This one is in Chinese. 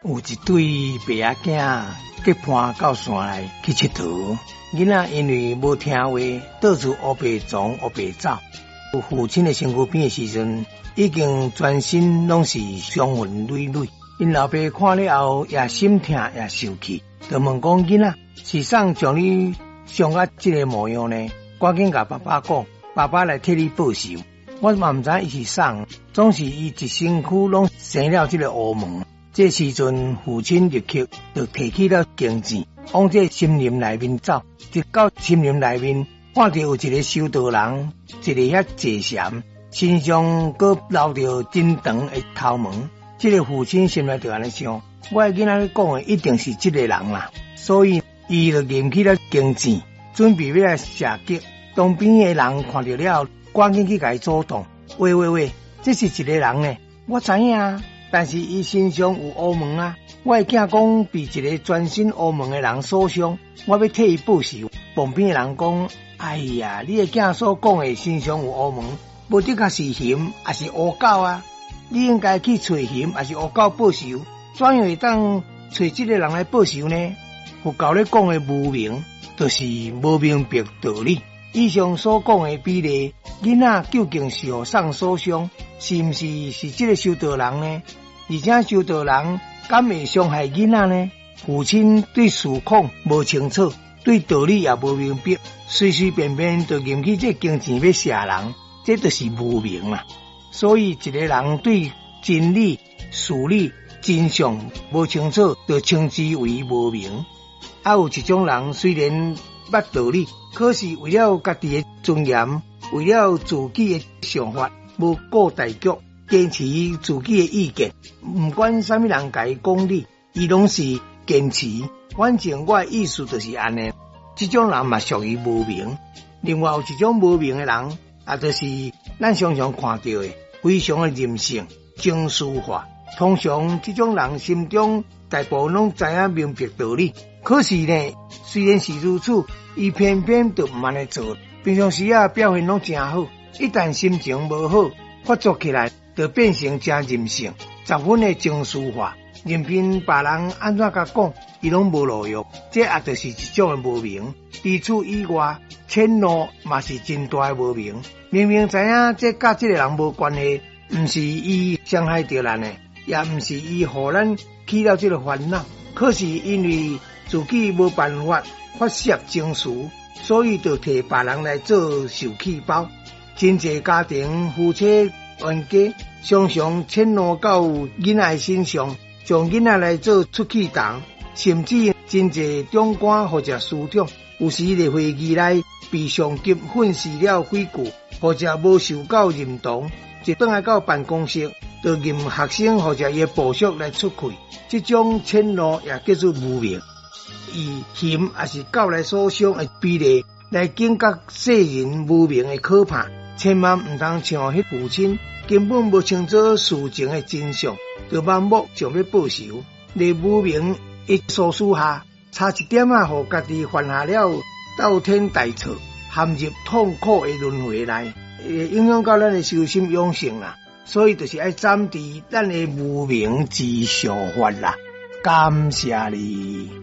有一对爸仔囝结伴到山内去佚佗，囡仔因为无听话，到处乌白撞乌白走。父亲的身躯边的时阵，已经全身拢是伤痕累累。因老爸看了后也心痛也受气，就问讲囡仔是谁将你伤到这个模样呢？赶紧甲爸爸讲，爸爸来替你报仇。我嘛唔知伊是谁，总是伊一身躯拢生了这个乌毛。这时阵，父亲入去就提起了弓箭，往这森林内面走。直到森林内面，看到有一个修道人，一个遐坐禅，身上搁留着真长的头毛。这个父亲心内就安尼想，我的囡仔讲的一定是这个人啦，所以伊就念起了弓箭，准备要来射击。当边的人看到了，赶紧去甲伊阻挡。喂，这是一个人呢，我知影啊。但是伊身上有乌毛啊！我的囝讲被一个全身乌毛的人所伤，我要替伊报仇。旁边的人讲：哎呀，你的囝所讲的身上有乌毛，无的确是熊还是乌狗啊？你应该去找熊还是乌狗报仇？怎样会当找这个人来报仇呢？佛教咧讲的无明，就是无明白道理。以上所讲的比例，囡仔究竟是何谁所伤？是不是这个修道人呢？而且修道人敢会伤害囡仔呢？父亲对事况无清楚，对道理也无明白，随随便便就念起这弓箭要射人，这就是无明嘛。所以一个人对真理、事理、真相无清楚，就称之为无明。有一种人虽然捌道理，可是为了家己的尊严，为了自己的想法，无顾大局，坚持自己的意见，不管什么人甲伊讲理，伊拢是坚持。反正我的意思就是安尼。这种人嘛属于无明。另外有一种无明的人，就是咱常常看到的，非常的任性、情绪化。通常这种人心中大部分拢知影明白道理，可是呢，虽然是如此，伊偏偏就唔安尼做。平常时表现拢真好，一旦心情无好，发作起来就变成真任性，十分的情绪化，任凭别人安怎甲讲，伊拢无路用。这也就是一种的无明。除此以外，迁怒嘛是真大的无明。明明知影这甲这个人无关系，唔是伊伤害到咱的，也唔是伊互咱起了这个烦恼，可是因为自己无办法发泄情绪，所以就替别人来做受气包。真侪家庭夫妻冤家，常常迁怒到囡仔身上，将囡仔来做出气筒，甚至真侪长官或者师长，有时在会议内被上级训示了几句，或者无受到认同，就转来到办公室，就任学生或者伊的部属来出气。这种迁怒也叫做无明。以熊还是狗来所伤的比例来警觉世人无明的可怕，千万唔通像迄父亲根本无清楚事情的真相，就盲目想要报仇。在无明的唆使下，差一点互家己犯下了滔天大错，陷入痛苦的轮回内，影响到咱的修心养性啦。所以就是要暂时咱的无明之效法啦。感谢你。